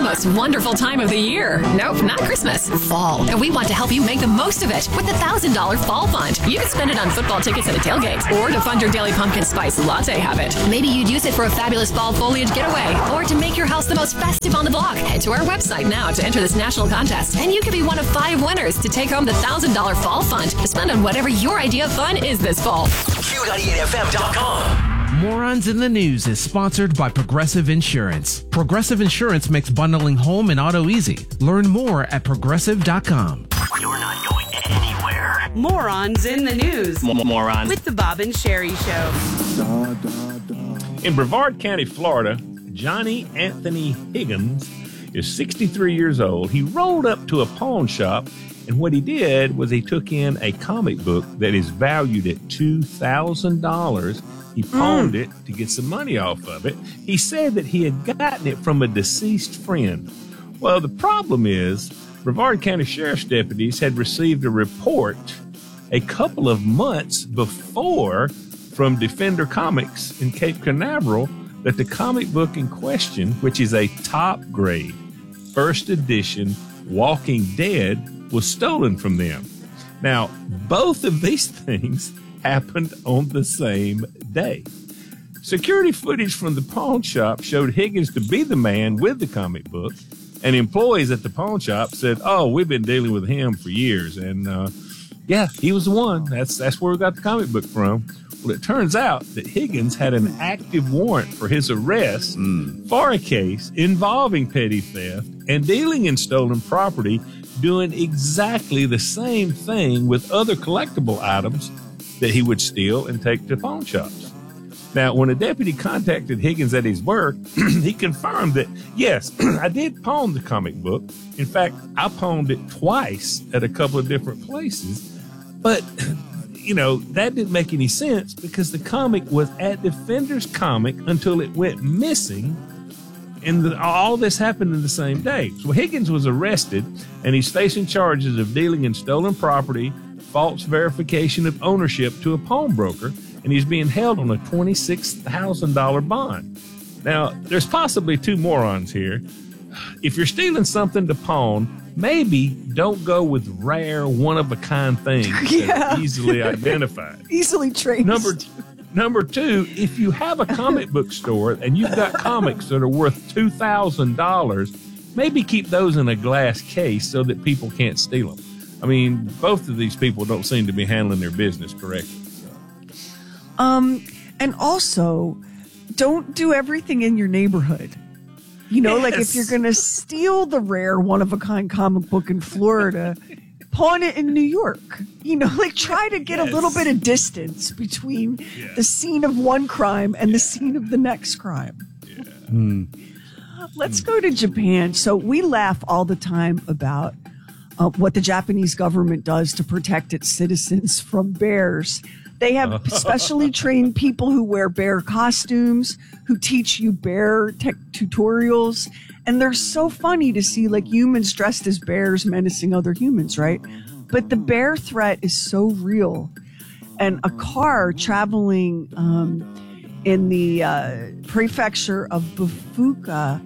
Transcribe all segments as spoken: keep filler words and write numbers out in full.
most wonderful time of the year. Nope, not Christmas. Fall. And we want to help you make the most of it with the one thousand dollars Fall Fund. You can spend it on football tickets at a tailgate or to fund your daily pumpkin spice latte habit. Maybe you'd use it for a fabulous fall foliage getaway or to make your house the most festive on the block. Head to our website now to enter this national contest, and you could be one of five winners to take home the one thousand dollars Fall Fund to spend on whatever your idea of fun is this fall. Q ninety-eight F M dot com. Morons in the News is sponsored by Progressive Insurance. Progressive Insurance makes bundling home and auto easy. Learn more at progressive dot com. You're not going anywhere. Morons in the News. M- morons. With the Bob and Sherry Show. In Brevard County, Florida, Johnny Anthony Higgins is sixty-three years old. He rolled up to a pawn shop, and what he did was he took in a comic book that is valued at two thousand dollars. He pawned mm. it to get some money off of it. He said that he had gotten it from a deceased friend. Well, the problem is Brevard County Sheriff's deputies had received a report a couple of months before from Defender Comics in Cape Canaveral that the comic book in question, which is a top grade first edition Walking Dead, was stolen from them. Now, both of these things happened on the same day. Security footage from the pawn shop showed Higgins to be the man with the comic book, and employees at the pawn shop said, oh, we've been dealing with him for years, and uh, yeah, he was the one. That's that's where we got the comic book from. Well, it turns out that Higgins had an active warrant for his arrest mm. for a case involving petty theft and dealing in stolen property, doing exactly the same thing with other collectible items that he would steal and take to pawn shops. Now, when a deputy contacted Higgins at his work, he confirmed that, yes, I did pawn the comic book. In fact, I pawned it twice at a couple of different places. But, you know, that didn't make any sense because the comic was at Defender's Comic until it went missing. And the, all this happened in the same day. So Higgins was arrested, and he's facing charges of dealing in stolen property, false verification of ownership to a pawnbroker, and he's being held on a twenty-six thousand dollars bond. Now, there's possibly two morons here. If you're stealing something to pawn, maybe don't go with rare, one-of-a-kind things yeah. that are easily identified. Easily traced. Number, number two, if you have a comic book store and you've got comics that are worth two thousand dollars, maybe keep those in a glass case so that people can't steal them. I mean, both of these people don't seem to be handling their business correctly. Um, and also, don't do everything in your neighborhood. You know, yes. like if you're going to steal the rare one-of-a-kind comic book in Florida, pawn it in New York. You know, like try to get yes. a little bit of distance between yeah. the scene of one crime and yeah. the scene of the next crime. Yeah. Mm. Let's go to Japan. So we laugh all the time about Uh, what the Japanese government does to protect its citizens from bears. They have specially trained people who wear bear costumes, who teach you bear tech tutorials. And they're so funny to see like humans dressed as bears menacing other humans, right? But the bear threat is so real. And a car traveling um, in the uh, prefecture of Fukuoka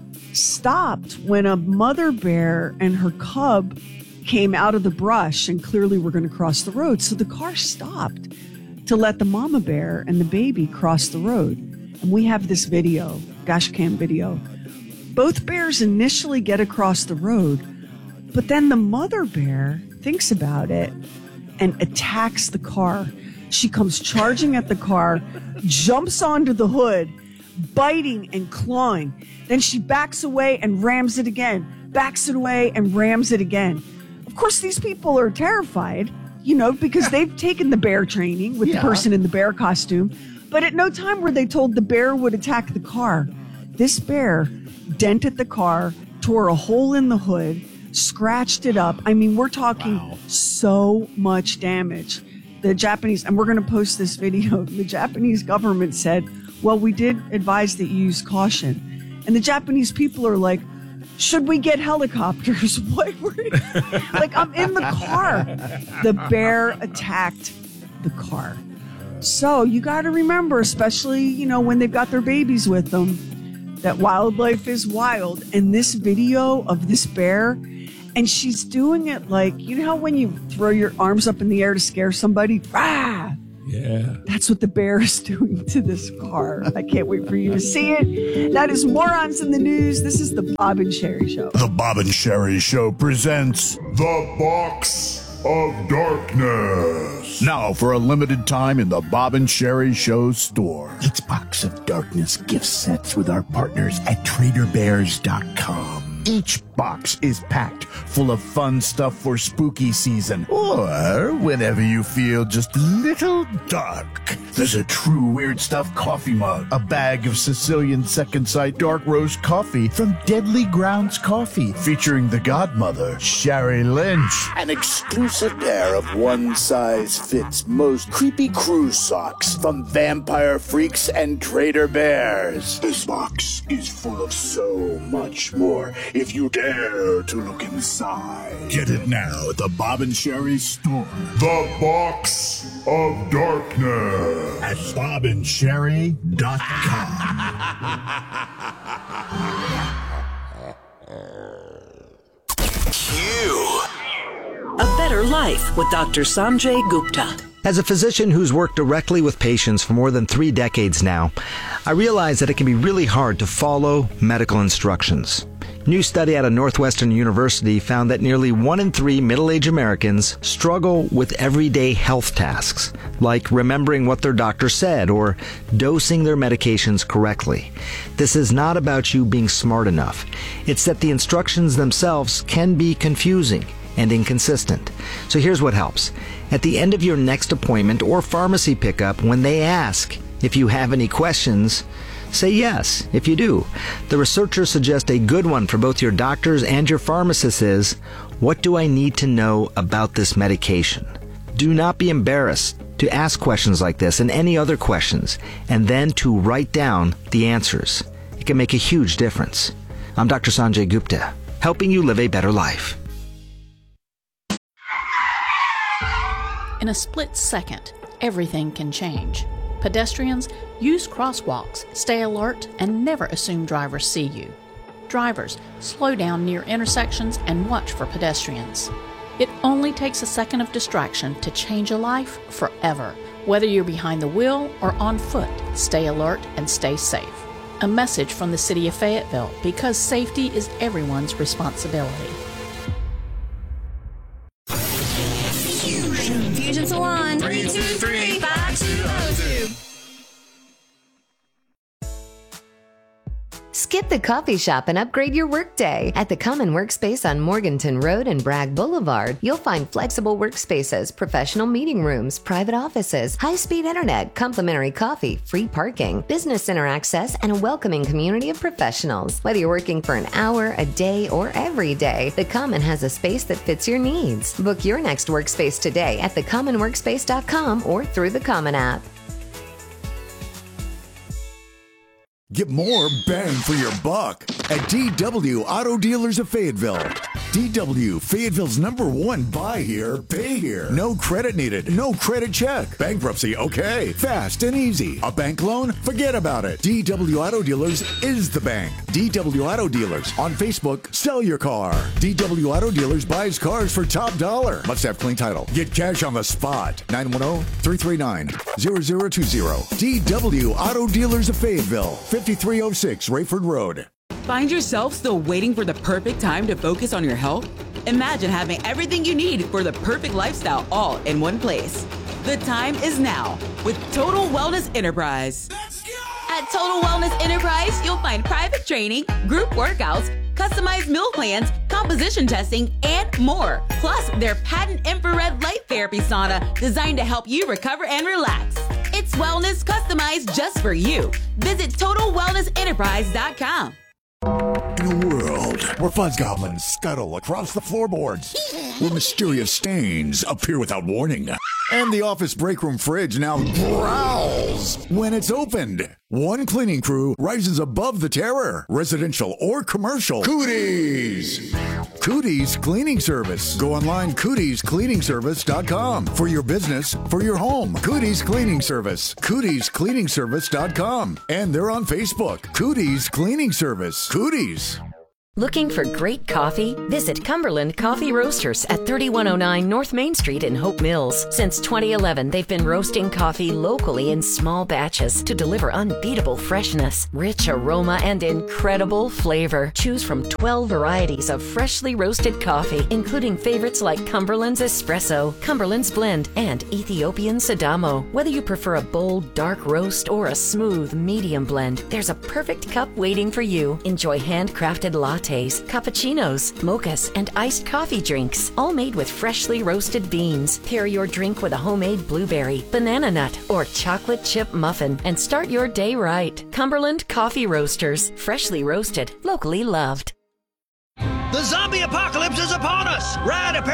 stopped when a mother bear and her cub came out of the brush and clearly were going to cross the road. So the car stopped to let the mama bear and the baby cross the road. And we have this video, dash cam video. Both bears initially get across the road, but then the mother bear thinks about it and attacks the car. She comes charging at the car, jumps onto the hood, biting and clawing. Then she backs away and rams it again, backs it away and rams it again. Of course, these people are terrified, you know, because they've taken the bear training with yeah. the person in the bear costume. But at no time were they told the bear would attack the car. This bear dented the car, tore a hole in the hood, scratched it up. I mean, we're talking wow. so much damage. The Japanese, and we're going to post this video, the Japanese government said, well, we did advise that you use caution. And the Japanese people are like, should we get helicopters? What? Like, I'm in the car. The bear attacked the car. So you got to remember, especially, you know, when they've got their babies with them, that wildlife is wild. And this video of this bear, and she's doing it like, you know how when you throw your arms up in the air to scare somebody? Ah! Yeah. That's what the bear is doing to this car. I can't wait for you to see it. That is Morons in the News. This is the Bob and Sherry Show. The Bob and Sherry Show presents The Box of Darkness. Now for a limited time in the Bob and Sherry Show store. It's Box of Darkness gift sets with our partners at Trader Bears dot com. Each box is packed full of fun stuff for spooky season, or whenever you feel just a little dark. There's a true Weird Stuff coffee mug, a bag of Sicilian Second Sight dark roast coffee from Deadly Grounds Coffee, featuring the godmother, Sherry Lynch, an exclusive pair of one-size-fits most creepy cruise socks from Vampire Freaks and Trader Bears. This box is full of so much more if you dare to look inside. Get it now at the Bob and Sherry store. The Box of Darkness at Bob and Sherry dot com. Q. A Better Life with Doctor Sanjay Gupta. As a physician who's worked directly with patients for more than three decades now, I realize that it can be really hard to follow medical instructions. A new study out of Northwestern University found that nearly one in three middle-aged Americans struggle with everyday health tasks, like remembering what their doctor said or dosing their medications correctly. This is not about you being smart enough. It's that the instructions themselves can be confusing and inconsistent. So here's what helps. At the end of your next appointment or pharmacy pickup, when they ask if you have any questions, say yes if you do. The researchers suggest a good one for both your doctors and your pharmacists is, what do I need to know about this medication? Do not be embarrassed to ask questions like this and any other questions, and then to write down the answers. It can make a huge difference. I'm Doctor Sanjay Gupta, helping you live a better life. In a split second, everything can change. Pedestrians, use crosswalks, stay alert, and never assume drivers see you. Drivers, slow down near intersections and watch for pedestrians. It only takes a second of distraction to change a life forever. Whether you're behind the wheel or on foot, stay alert and stay safe. A message from the City of Fayetteville, because safety is everyone's responsibility. Fusion Salon. Three, two, three, five, two, oh, two. Skip the coffee shop and upgrade your workday. At the Common Workspace on Morganton Road and Bragg Boulevard, you'll find flexible workspaces, professional meeting rooms, private offices, high-speed internet, complimentary coffee, free parking, business center access, and a welcoming community of professionals. Whether you're working for an hour, a day, or every day, the Common has a space that fits your needs. Book your next workspace today at the common workspace dot com or through the Common app. Get more bang for your buck at D W Auto Dealers of Fayetteville. D W, Fayetteville's number one buy here, pay here. No credit needed, no credit check. Bankruptcy, okay. Fast and easy. A bank loan? Forget about it. D W Auto Dealers is the bank. D W Auto Dealers. On Facebook, sell your car. D W Auto Dealers buys cars for top dollar. Must have clean title. Get cash on the spot. nine one zero, three three nine, zero zero two zero. D W Auto Dealers of Fayetteville. fifty-three oh six Rayford Road. Find yourself still waiting for the perfect time to focus on your health? Imagine having everything you need for the perfect lifestyle all in one place. The time is now with Total Wellness Enterprise. At Total Wellness Enterprise, you'll find private training, group workouts, customized meal plans, composition testing, and more. Plus, their patent infrared light therapy sauna designed to help you recover and relax. It's wellness customized just for you. Visit total wellness enterprise dot com. In a world where fuzz goblins scuttle across the floorboards, where mysterious stains appear without warning, And the office break room fridge now growls when it's opened. One cleaning crew rises above the terror, residential or commercial. Cooties! Cooties Cleaning Service. Go online, cooties cleaning service dot com. For your business, for your home. Cooties Cleaning Service. cooties cleaning service dot com. And they're on Facebook. Cooties Cleaning Service. Cooties. Looking for great coffee? Visit Cumberland Coffee Roasters at thirty-one oh nine North Main Street in Hope Mills. Since twenty eleven, they've been roasting coffee locally in small batches to deliver unbeatable freshness, rich aroma, and incredible flavor. Choose from twelve varieties of freshly roasted coffee, including favorites like Cumberland's Espresso, Cumberland's Blend, and Ethiopian Sidamo. Whether you prefer a bold, dark roast or a smooth, medium blend, there's a perfect cup waiting for you. Enjoy handcrafted lattes, cappuccinos, mochas, and iced coffee drinks, all made with freshly roasted beans. Pair your drink with a homemade blueberry, banana nut, or chocolate chip muffin, and start your day right. Cumberland Coffee Roasters, freshly roasted, locally loved. The zombie apocalypse is upon us! Ride a